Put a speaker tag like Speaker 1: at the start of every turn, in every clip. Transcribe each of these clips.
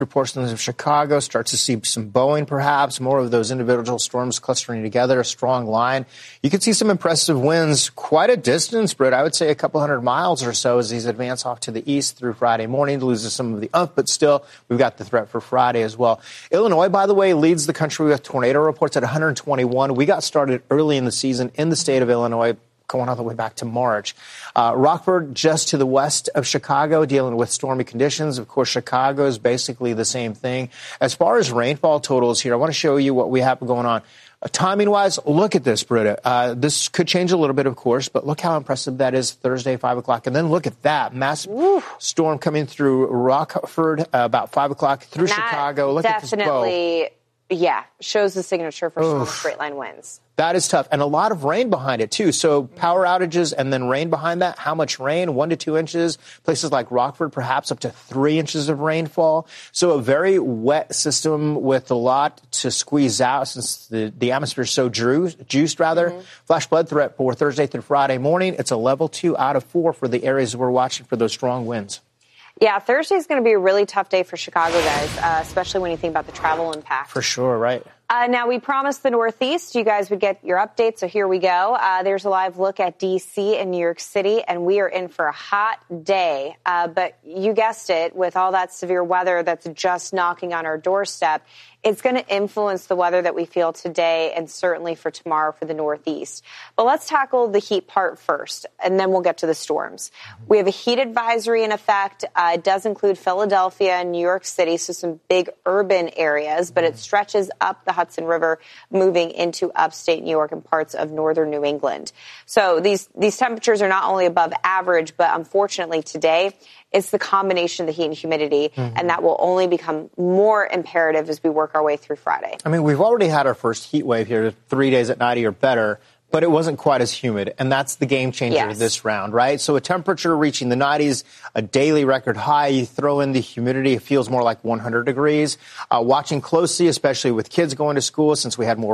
Speaker 1: portions of Chicago, start to see some bowing, perhaps, more of those individual storms clustering together, a strong line. You could see some impressive winds quite a distance, Britt. I would say a couple hundred miles or so as these advance off to the east through Friday morning, loses some of the umph, but still, we've got the threat for Friday as well. Illinois, by the way, leads the country with tornado reports at 121. We got started early in the season in the state of Illinois, going all the way back to March. Rockford, just to the west of Chicago, dealing with stormy conditions. Of course, Chicago is basically the same thing. As far as rainfall totals here, I want to show you what we have going on. Timing-wise, look at this, Britta. This could change a little bit, of course, but look how impressive that is Thursday, 5 o'clock. And then look at that massive storm coming through Rockford about 5 o'clock through Chicago. Look at this bow.
Speaker 2: Definitely, yeah, shows the signature for some straight line winds.
Speaker 1: That is tough. And a lot of rain behind it, too. So power outages and then rain behind that. How much rain? 1 to 2 inches. Places like Rockford, perhaps up to 3 inches of rainfall. So a very wet system with a lot to squeeze out since the atmosphere is so juiced. Flash flood threat for Thursday through Friday morning. It's a level 2 out of 4 for the areas we're watching for those strong winds.
Speaker 2: Yeah, Thursday is going to be a really tough day for Chicago, guys, especially when you think about the travel impact.
Speaker 1: For sure, right.
Speaker 2: Now, we promised the Northeast you guys would get your update, so here we go. There's a live look at D.C. and New York City, and we are in for a hot day. But you guessed it, with all that severe weather that's just knocking on our doorstep, it's going to influence the weather that we feel today and certainly for tomorrow for the Northeast. But let's tackle the heat part first, and then we'll get to the storms. We have a heat advisory in effect. It does include Philadelphia and New York City, so some big urban areas, but it stretches up the Hudson River, moving into upstate New York and parts of northern New England. So these temperatures are not only above average, but unfortunately today, it's the combination of the heat and humidity, and that will only become more imperative as we work our way through Friday.
Speaker 1: I mean, we've already had our first heat wave here, 3 days at 90 or better, but it wasn't quite as humid, and that's the game changer this round, right? So a temperature reaching the 90s, a daily record high, you throw in the humidity, it feels more like 100 degrees. Watching closely, especially with kids going to school, since we had more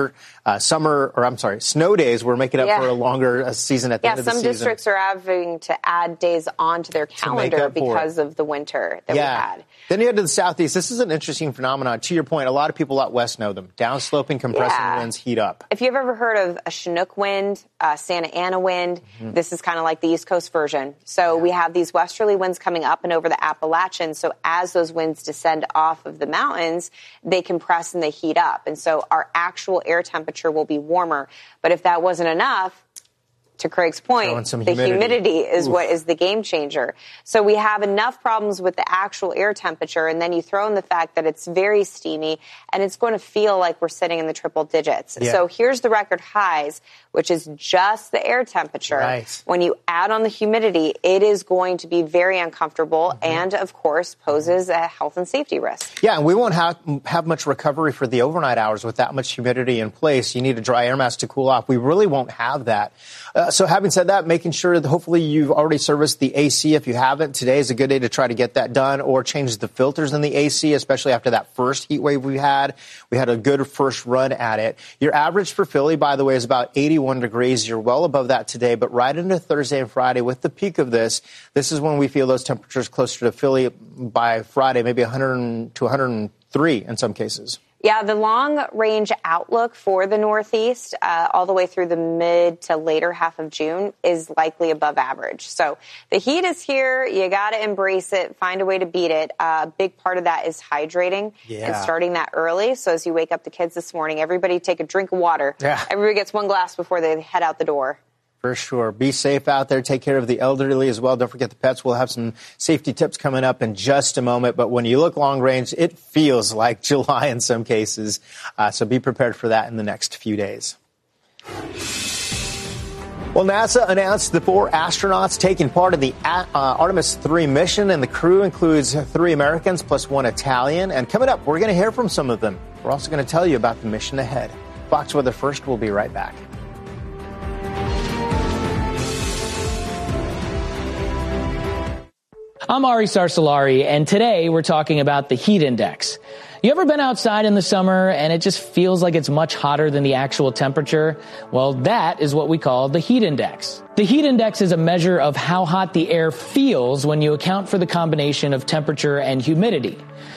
Speaker 1: snow days, we're making up for a longer season at the end of the season.
Speaker 2: Some districts are having to add days onto their calendar because of the winter that we had.
Speaker 1: Then you head to the southeast. This is an interesting phenomenon. To your point, a lot of people out west know them. Downsloping, compressing winds heat up.
Speaker 2: If you've ever heard of a Chinook wind, Santa Ana wind, this is kind of like the East Coast version. So we have these westerly winds coming up and over the Appalachians. So as those winds descend off of the mountains, they compress and they heat up. And so our actual air temperature will be warmer. But if that wasn't enough, to Craig's point, the humidity is what is the game changer. So we have enough problems with the actual air temperature, and then you throw in the fact that it's very steamy, and it's going to feel like we're sitting in the triple digits. Yeah. So here's the record highs, which is just the air temperature. Right. When you add on the humidity, it is going to be very uncomfortable and, of course, poses a health and safety risk.
Speaker 1: Yeah, and we won't have much recovery for the overnight hours with that much humidity in place. You need a dry air mass to cool off. We really won't have that. So having said that, making sure that hopefully you've already serviced the AC. If you haven't, today is a good day to try to get that done, or change the filters in the AC, especially after that first heat wave we had. We had a good first run at it. Your average for Philly, by the way, is about 81 degrees. You're well above that today, but right into Thursday and Friday with the peak of this is when we feel those temperatures closer to Philly by Friday, maybe 100 to 103 in some cases.
Speaker 2: Yeah, the long-range outlook for the Northeast all the way through the mid to later half of June is likely above average. So the heat is here. You got to embrace it, find a way to beat it. A big part of that is hydrating and starting that early. So as you wake up the kids this morning, everybody take a drink of water. Yeah. Everybody gets one glass before they head out the door.
Speaker 1: For sure. Be safe out there. Take care of the elderly as well. Don't forget the pets. We'll have some safety tips coming up in just a moment. But when you look long range, it feels like July in some cases. So be prepared for that in the next few days. Well, NASA announced the 4 astronauts taking part in the Artemis 3 mission, and the crew includes 3 Americans plus 1 Italian. And coming up, we're going to hear from some of them. We're also going to tell you about the mission ahead. Fox Weather First. We'll be right back.
Speaker 3: I'm Ari Sarsalari, and today we're talking about the heat index. You ever been outside in the summer and it just feels like it's much hotter than the actual temperature? Well, that is what we call the heat index. The heat index is a measure of how hot the air feels when you account for the combination of temperature and humidity.